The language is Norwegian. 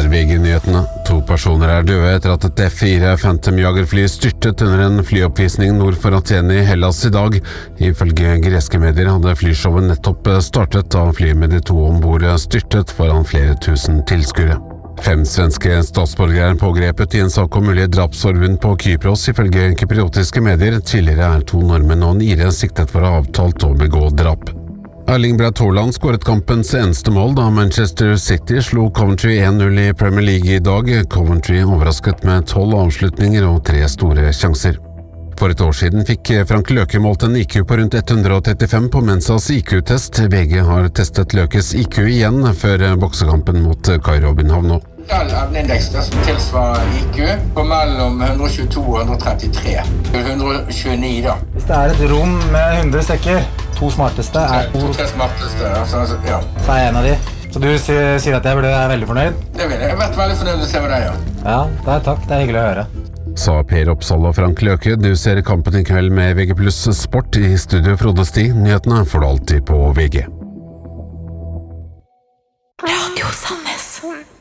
er VG-nyhetene. 2 personer er døde etter at et F4 Phantom-jagerfly styrtet under en flyoppvisning nord for Aten i Hellas i dag. Ifølge greske medier hadde flyshowet nettopp startet da flyet med de 2 ombord styrtet foran flere tusen tilskuere. 5 svenske statsborgere er pågrepet i en sak om mulige drapsforbund på Kypros. Ifølge kypriotiske medier tidligere er 2 nordmenn og en ire siktet for å ha avtalt å begå drap. Erling Braut Haaland skåret kampens eneste mål da Manchester City slo Coventry 1-0 i Premier League i dag. Coventry overrasket med 12 avslutninger og 3 store sjanser. For et år siden fikk Frank Løke målt en IQ på rundt 135 på Mensas IQ-test. VG har testet Løkes IQ igjen før boksekampen mot Kai Robin Havnå. Evneindeks som tilsvarer IQ på mellom 122 og 133. 129 da. Hvis det er et rom med 100 stykker, 2 smarteste er 2-3 smarteste, ja. Så er jeg en av de. Så du sier at jeg er veldig fornøyd? Det vil jeg. Jeg har vært veldig fornøyd å se med deg, ja. Ja, takk. Det er hyggelig å høre. Sa Per Oppsal og Frank Løke. Du ser kampen i kveld med VG Plus Sport i studio Frode Sti. Nyhetene får du alltid på VG. Radio Sandnes.